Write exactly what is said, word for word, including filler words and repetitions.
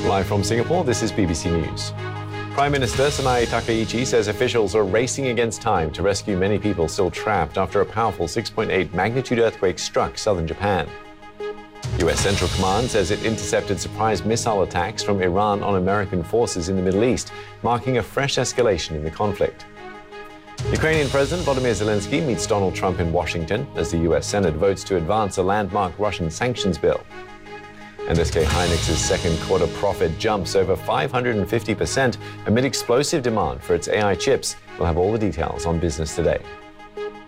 Live from Singapore, this is B B C News. Prime Minister Sanae Takaichi says officials are racing against time to rescue many people still trapped after a powerful six point eight magnitude earthquake struck southern Japan. U S Central Command says it intercepted surprise missile attacks from Iran on American forces in the Middle East, marking a fresh escalation in the conflict. Ukrainian President Volodymyr Zelensky meets Donald Trump in Washington as the U S Senate votes to advance a landmark Russian sanctions bill. And S K Hynix's second quarter profit jumps over five hundred fifty percent amid explosive demand for its A I chips. We'll have all the details on Business Today.